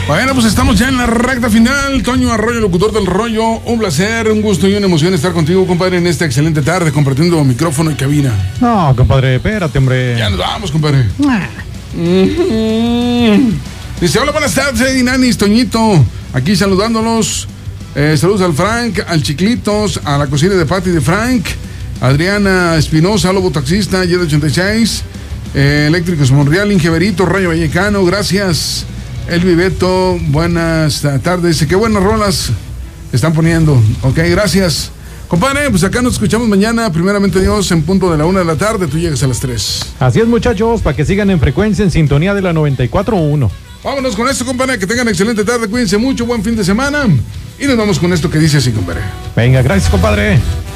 Bueno, pues estamos ya en la recta final. Toño Arroyo, locutor del rollo. Un placer, un gusto y una emoción estar contigo, compadre, en esta excelente tarde, compartiendo micrófono y cabina. No, compadre, espérate, hombre. Ya nos vamos, compadre. Dice, hola, buenas tardes, Inanis, Toñito. Aquí saludándolos. Saludos al Frank, al Chiclitos, a la cocina de Pati de Frank, Adriana Espinosa, Lobo Taxista, Y86, Eléctricos Monreal, Ingeberito, Rayo Vallecano, gracias. Elvi Beto, buenas tardes. Dice, qué buenas rolas están poniendo. Ok, gracias. Compadre, pues acá nos escuchamos mañana, primeramente Dios, en punto de la 1 de la tarde. Tú llegas a las 3. Así es, muchachos, para que sigan en frecuencia, en sintonía de la 94.1. Vámonos con esto, compadre, que tengan excelente tarde, cuídense mucho, buen fin de semana. Y nos vamos con esto que dice así, compadre. Venga, gracias, compadre.